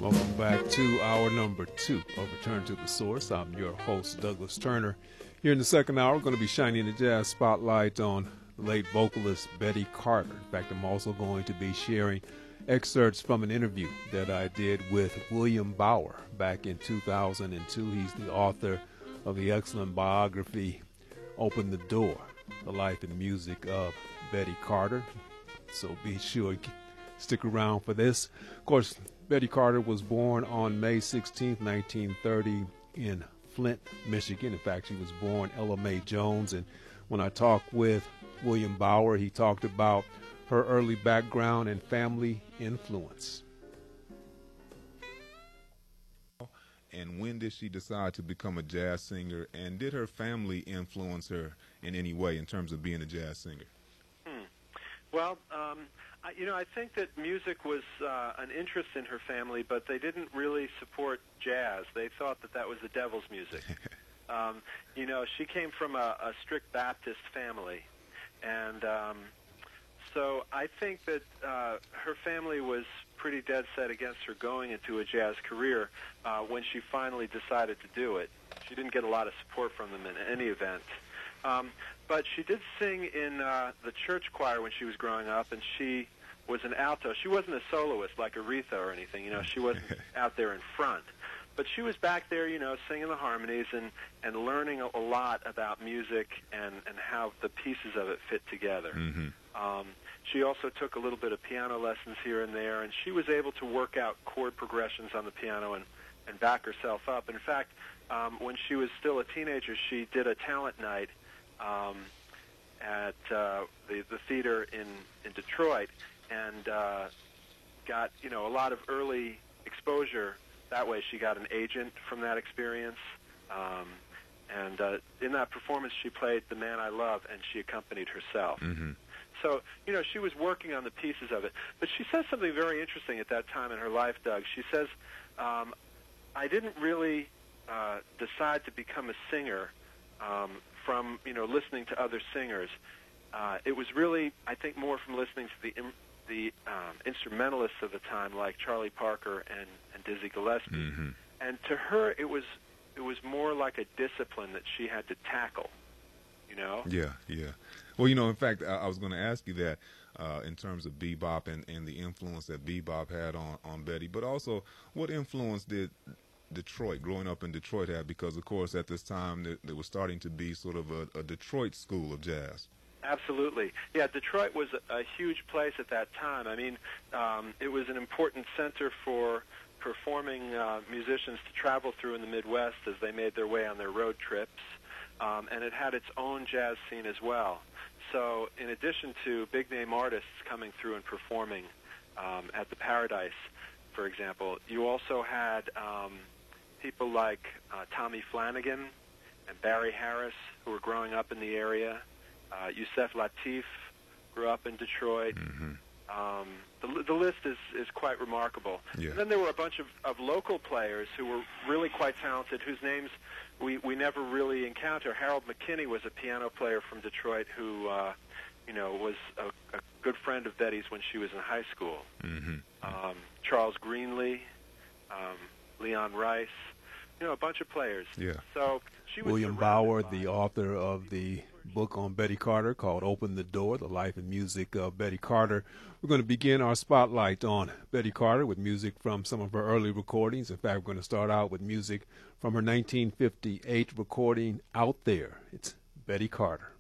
Welcome back to hour number 2 of Return to the Source. I'm your host, Douglas Turner. Here in the second hour, we're going to be shining the jazz spotlight on the late vocalist Betty Carter. In fact, I'm also going to be sharing excerpts from an interview that I did with William Bower back in 2002. He's the author of the excellent biography, Open the Door, The Life and Music of Betty Carter. So be sure to stick around for this. Of course, Betty Carter was born on May 16, 1930 in Flint, Michigan. In fact, she was born Ella Mae Jones. And when I talked with William Bower, he talked about her early background and family influence. And when did she decide to become a jazz singer? And did her family influence her in any way in terms of being a jazz singer? Well, I think that music was an interest in her family, but they didn't really support jazz. They thought that that was the devil's music. She came from a strict Baptist family, and so I think that her family was pretty dead set against her going into a jazz career when she finally decided to do it. She didn't get a lot of support from them in any event. But she did sing in the church choir when she was growing up, and she was an alto. She wasn't a soloist like Aretha or anything. She wasn't out there in front. But she was back there, singing the harmonies and learning a lot about music and how the pieces of it fit together. Mm-hmm. She also took a little bit of piano lessons here and there, and she was able to work out chord progressions on the piano and back herself up. In fact, when she was still a teenager, she did a talent night at the theater in Detroit, and got a lot of early exposure. That way, she got an agent from that experience, and in that performance, she played "The Man I Love," and she accompanied herself. Mm-hmm. So, she was working on the pieces of it. But she says something very interesting at that time in her life, Doug. She says, I didn't really decide to become a singer from, listening to other singers. It was really, I think, more from listening to the instrumentalists of the time, like Charlie Parker and Dizzy Gillespie. Mm-hmm. And to her, it was more like a discipline that she had to tackle, Yeah. Well, in fact, I was going to ask you that in terms of bebop and the influence that bebop had on Betty, but also what influence did Detroit, growing up in Detroit, have? Because, of course, at this time, there was starting to be sort of a Detroit school of jazz. Absolutely. Yeah, Detroit was a huge place at that time. I mean, it was an important center for performing musicians to travel through in the Midwest as they made their way on their road trips, and it had its own jazz scene as well. So in addition to big-name artists coming through and performing at the Paradise, for example, you also had people like Tommy Flanagan and Barry Harris, who were growing up in the area. Yusef Lateef grew up in Detroit. Mm-hmm. The list is quite remarkable. Yeah. And then there were a bunch of local players who were really quite talented, whose names we never really encounter. Harold McKinney was a piano player from Detroit who was a good friend of Betty's when she was in high school. Mm-hmm. Charles Greenlee, Leon Rice, a bunch of players. Yeah. So she was William Bower, the author of the book on Betty Carter called Open the Door, The Life and Music of Betty Carter. We're going to begin our spotlight on Betty Carter with music from some of her early recordings. In fact, we're going to start out with music from her 1958 recording, Out There. It's Betty Carter.